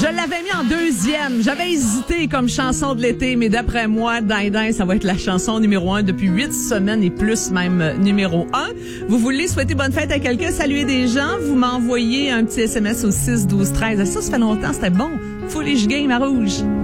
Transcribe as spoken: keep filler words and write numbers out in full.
Je l'avais mis en deuxième. J'avais hésité comme chanson de l'été, mais d'après moi, Dindin, ça va être la chanson numéro un depuis huit semaines et plus, même numéro un. Vous voulez souhaiter bonne fête à quelqu'un, saluer des gens, vous m'envoyez un petit S M S au six douze treize. Ça, ça fait longtemps, c'était bon. Foolish Game à Rouge.